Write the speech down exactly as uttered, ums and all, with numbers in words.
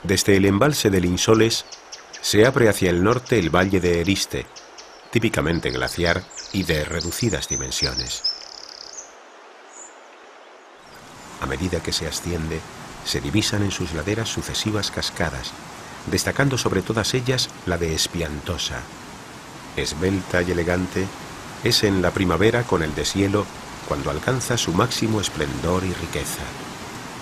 Desde el embalse del Insoles se abre hacia el norte el valle de Eriste, típicamente glaciar y de reducidas dimensiones. A medida que se asciende, se divisan en sus laderas sucesivas cascadas, destacando sobre todas ellas la de Espiantosa. Esbelta y elegante, es en la primavera con el deshielo cuando alcanza su máximo esplendor y riqueza.